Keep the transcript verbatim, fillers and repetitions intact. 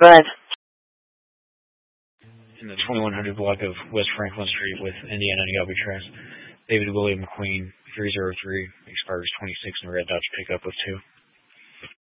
Go ahead. In the twenty-one hundred block of West Franklin Street with Indiana and Albuquerque, David William McQueen, three zero three, expires twenty-six in a red Dodge pickup with two.